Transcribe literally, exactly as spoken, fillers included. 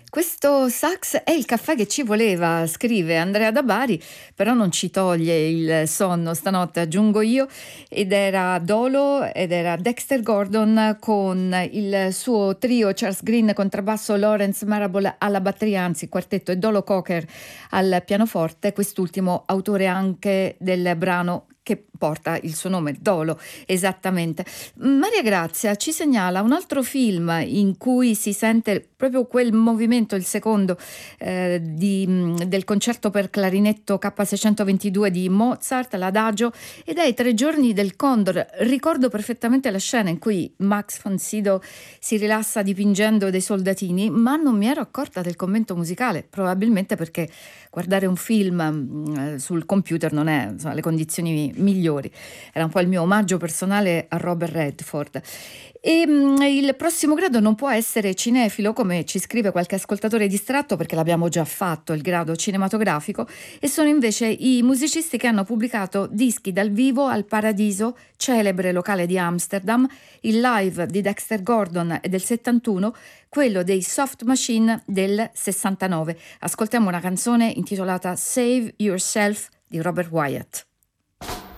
Questo sax è il caffè che ci voleva, scrive Andrea da Bari, però non ci toglie il sonno stanotte, aggiungo io, ed era Dolo ed era Dexter Gordon con il suo trio Charles Green contrabbasso, Lawrence Marable alla batteria, anzi quartetto, e Dolo Cocker al pianoforte, quest'ultimo autore anche del brano che porta il suo nome, Dolo, esattamente. Maria Grazia ci segnala un altro film in cui si sente proprio quel movimento, il secondo, eh, di, del concerto per clarinetto K seicentoventidue di Mozart, l'Adagio, ed è I tre giorni del Condor. Ricordo perfettamente la scena in cui Max von Sydow si rilassa dipingendo dei soldatini, ma non mi ero accorta del commento musicale, probabilmente perché guardare un film mh, sul computer non è, insomma, le condizioni migliori. Era un po' il mio omaggio personale a Robert Redford. E mh, il prossimo grado non può essere cinefilo, come ci scrive qualche ascoltatore distratto, perché l'abbiamo già fatto, il grado cinematografico, e sono invece i musicisti che hanno pubblicato dischi dal vivo al Paradiso, celebre locale di Amsterdam, il live di Dexter Gordon è del settantuno, quello dei Soft Machine del sessantanove. Ascoltiamo una canzone intitolata Save Yourself di Robert Wyatt.